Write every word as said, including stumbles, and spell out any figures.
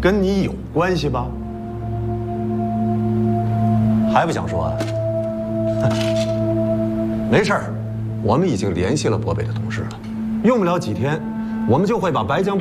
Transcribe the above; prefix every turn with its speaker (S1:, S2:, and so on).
S1: 跟你有关系吧？
S2: 还不想说啊？没事儿，我们已经联系了博北的同事了，
S1: 用不了几天，我们就会把白江